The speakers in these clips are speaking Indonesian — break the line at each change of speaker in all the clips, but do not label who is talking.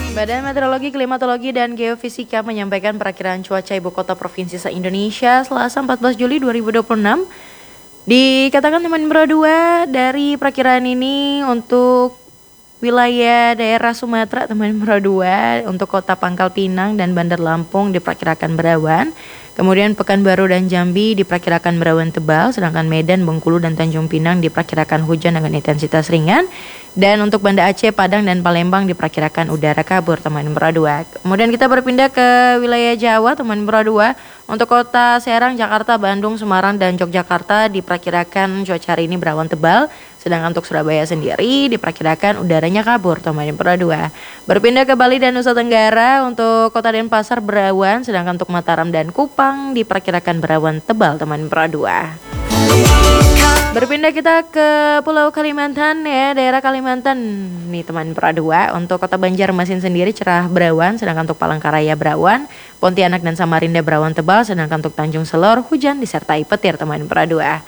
Badan Meteorologi, Klimatologi, dan Geofisika menyampaikan perakiraan cuaca ibu kota provinsi se-Indonesia Selasa 14 Juli 2026. Dikatakan teman berdua dari perakiraan ini untuk wilayah daerah Sumatera teman berdua, untuk kota Pangkal Pinang dan Bandar Lampung diperkirakan berawan. Kemudian Pekanbaru dan Jambi diperkirakan berawan tebal, sedangkan Medan, Bengkulu, dan Tanjung Pinang diperkirakan hujan dengan intensitas ringan. Dan untuk Banda Aceh, Padang, dan Palembang diperkirakan udara kabur teman berdua. Kemudian kita berpindah ke wilayah Jawa teman berdua. Untuk kota Serang, Jakarta, Bandung, Semarang, dan Yogyakarta diperkirakan cuaca hari ini berawan tebal. Sedangkan untuk Surabaya sendiri diperkirakan udaranya kabur teman berdua. Berpindah ke Bali dan Nusa Tenggara, untuk kota Denpasar berawan, sedangkan untuk Mataram dan Kupang diperkirakan berawan tebal teman berdua. Berpindah kita ke Pulau Kalimantan ya, daerah Kalimantan nih teman berdua. Untuk kota Banjarmasin sendiri cerah berawan, sedangkan untuk Palangkaraya berawan, Pontianak dan Samarinda berawan tebal, sedangkan untuk Tanjung Selor hujan disertai petir teman berdua.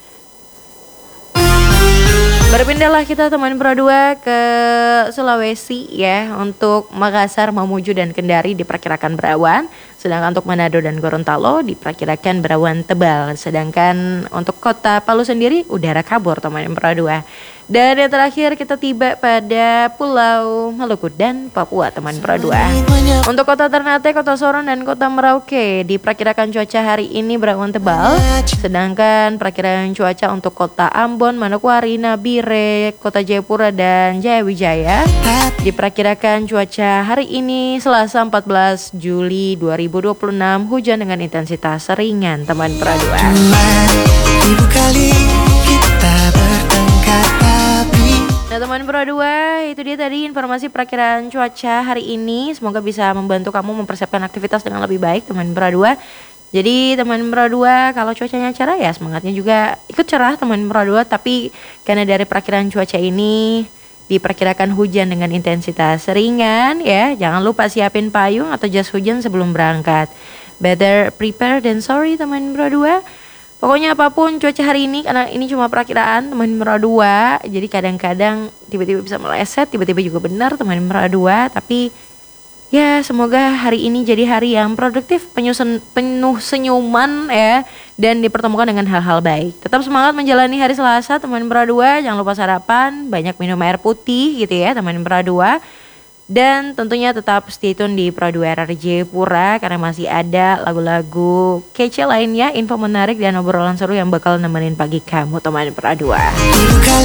Berpindahlah kita teman berdua ke Sulawesi ya. Untuk Makassar, Mamuju, dan Kendari diperkirakan berawan, sedangkan untuk Manado dan Gorontalo diperkirakan berawan tebal. Sedangkan untuk kota Palu sendiri udara kabur teman berdua. Dan yang terakhir kita tiba pada Pulau Maluku dan Papua teman berdua. Untuk kota Ternate, kota Sorong, dan kota Merauke diperkirakan cuaca hari ini berawan tebal. Sedangkan perakiraan cuaca untuk kota Ambon, Manokwari, Nabire, kota Jayapura, dan Jayawijaya diperkirakan cuaca hari ini Selasa 14 Juli 2026 hujan dengan intensitas ringan teman berdua. Ibu kali kita bertengkar tapi. Nah teman berdua, itu dia tadi informasi perakiraan cuaca hari ini. Semoga bisa membantu kamu mempersiapkan aktivitas dengan lebih baik teman berdua. Jadi teman berdua, kalau cuacanya cerah ya semangatnya juga ikut cerah teman berdua. Tapi karena dari perakiraan cuaca ini diperkirakan hujan dengan intensitas ringan ya, jangan lupa siapin payung atau jas hujan sebelum berangkat. Better prepare than sorry teman berdua. Pokoknya apapun cuaca hari ini, karena ini cuma perakiraan teman berdua, jadi kadang-kadang tiba-tiba bisa meleset, tiba-tiba juga benar teman berdua. Tapi ya semoga hari ini jadi hari yang produktif, penuh senyuman ya, dan dipertemukan dengan hal-hal baik. Tetap semangat menjalani hari Selasa teman berdua, jangan lupa sarapan, banyak minum air putih gitu ya teman berdua. Dan tentunya tetap stay tune di Pro 2 RRJ Pura, karena masih ada lagu-lagu kece lainnya, info menarik, dan obrolan seru yang bakal nemenin pagi kamu teman Pro 2.